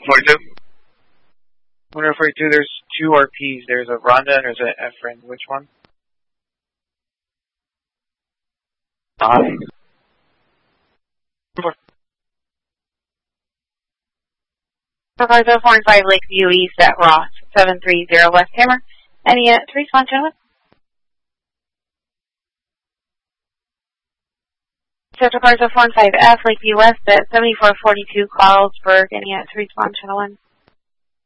42. 142, there's two RPs. There's a Rhonda and there's an Efren. Which one? Proposal 4-5 Lakeview East at Ross, 730 West Hammer. Any unit to respond, gentlemen? Central Proposal 4-5F Lakeview West at 7442 Carlsberg. Any unit to respond, gentlemen?